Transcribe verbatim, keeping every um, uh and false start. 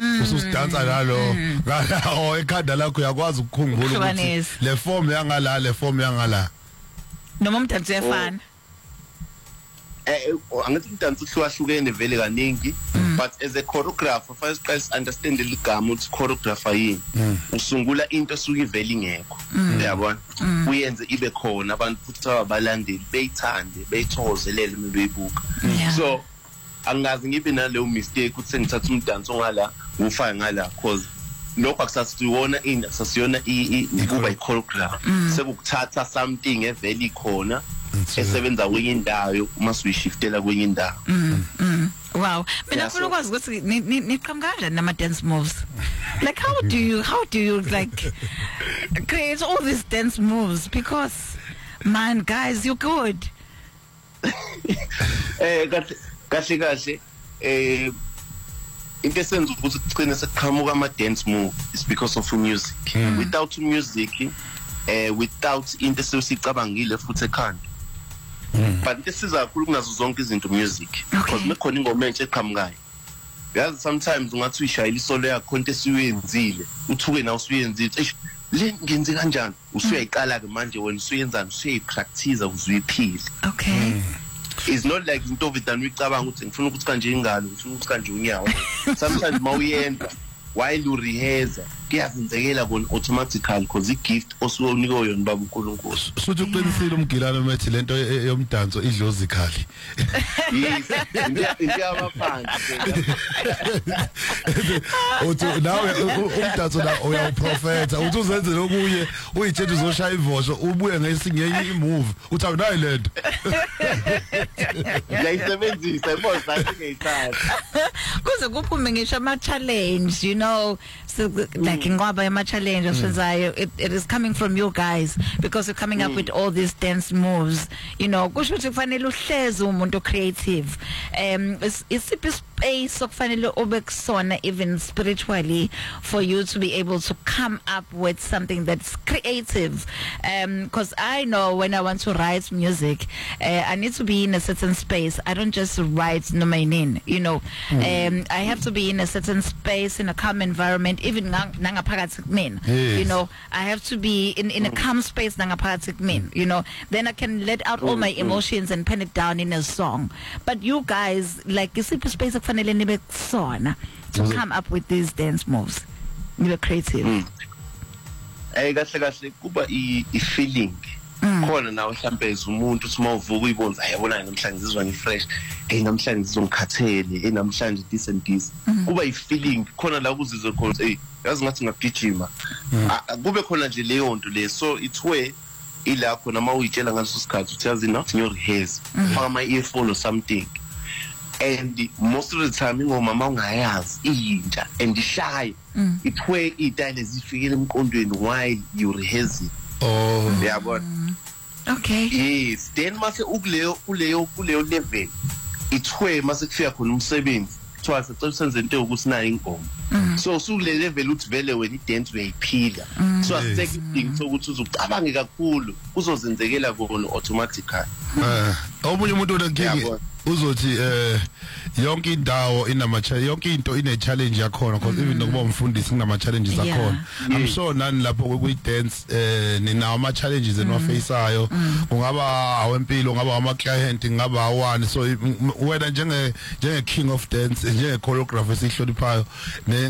ususidansa nalo ngala oh ekhanda lakho uyakwazi ukukhumbula ukuthi le form yangala le form yangala noma umdanso uyafana eh angithi umdanso uhlukahlukene vele kaningi but as a choreographer first guys understand ligama ukuthi choreographer yini usungula into esuke ivela ingekho uyabona uyenze ibe khona abantu futhi abalandeli beyithande beyithokozelele beyibuka so angazi ngibe naleyo mistake ukuthi ngithatha umdanso ngala ufaya ngala cause lokho akusasiwona in akusasiyona kuba i-choreographer sekukuthatha something evela ikhona esebenza kwenye indawo uma suyishiftela kwenye indawo wow mina ngifuna ukwazi ukuthi niqhamuka kanjani nama dance moves like how do you how do you like create all these dance moves because man guys you're good eh kahle kahle kahle eh into esenza ukuthi kucine sekuqhamuka ama dance move is because of music without music eh without into esicabangile futhi ekhanda but into esiza kakhulu kunazo zonke izinto music because mekhona ingoma entsha eqhamukayo yazi sometimes ungathi uyishayila isolo yakho into esiyenzile uthuke nawe usuyenzile eish le ngenze kanjani usuyayiqala ke manje wena usuyenzana usuyayipractice ukuziphile okay it's not like into ovitani uyicabanga ukuthi ngifuna ukuthi kanje ingalo ngifuna ukuthi kanje unyawo sometimes mawuyenza while you rehearse kuyazenzekela kona automatically because igift osunika yona baba uNkulunkulu futhi uqinisile umgilana methi lento yomdanso idlozically yes ngiyabafana uthi nawe umdanso la uyaprofeta uthi uzenze lokuye uyithethe uzoshaya ivosho ubuye ngesinye imove uthi awunayi lento yayisebenzisa boss ayingeyithatha kuze kuphume ngisho ama challenge you know so like ngoba ama challenges senzayo it is coming from you guys because you're coming up with all these dance moves you know kusho ukuthi kufanele uhleze umuntu creative um isiphi space sokufanele ube kusona even spiritually for you to be able to come up with something that's creative um because I know when I want to write music uh, I need to be in a certain space. I don't just write no meaning you know um I have to be in a certain space in a calm environment even nangaphakathi kumina you know I have to be in in a calm space nangaphakathi kumina you know then I can let out all my emotions and pen it down in a song but you guys like isiphi space kufanele nibe kusona to come up with these dance moves nibe creative eh kahle kahle kuba i feeling khona nawe mhlambe umuntu uthi mawuvuka uyibonza ayabona namhlanje ngizizwa ngifresh hey namhlanje ngizizwa ngikhathele hey namhlanje this and this kuba i feeling khona la kuzizwe khona hey yazi ngathi ngagijima kube khona nje leyo nto le so it's where ila khona mawuyitshela ngaleso sikhathi uthi yazi not your rehearse faka my earphone or something and most of the time ingoma mawungayazi intsha and ishaye it's where idale zifikele emqondweni while you rehearse oh yabona okay yes then mase ukuleyo kuleyo kuleyo level ithwe mase kufika khona umsebenzi kuthiwa sicela senze into ukuthi nayo ingoma so usukule level uthi vele wena idance uyayiphila so asitake idingo sokuthi uzucabange kakhulu uzozenzekela kona automatically eh omunye umuntu onenkingi uzothi eh yonke indawo inama yonke into ine challenge yakhona because even nokuba umfundisi kunama challenges akhona I'm sure nani lapho kwi dance eh ninawo ama challenges enwafaceayo kungaba awempilo ngaba ama client ngaba awani so wena njenge njenge king of dance njenge choreographer esihloniphayo